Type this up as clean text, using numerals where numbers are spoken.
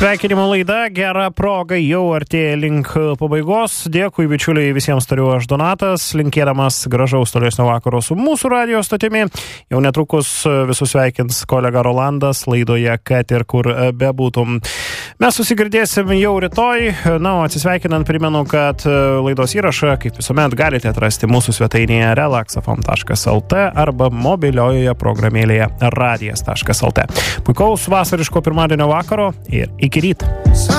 Sveikinimo laida, gera proga, jau artėja link pabaigos. Dėkui, bičiuliai, visiems tariu aš Donatas, linkėdamas gražaus tolesnio vakaro su mūsų radijo stotimi. Jau netrukus visus sveikins kolega Rolandas laidoje, kad ir kur bebūtum. Mes susigirdėsim jau rytoj. Na, o atsisveikinant primenu, kad laidos įrašą, kaip visuomet, galite atrasti mūsų svetainėje relaxafm.lt arba mobiliojoje programėlėje radijas.lt. Puikaus vasariško pirmadienio vakaro ir iki ryto.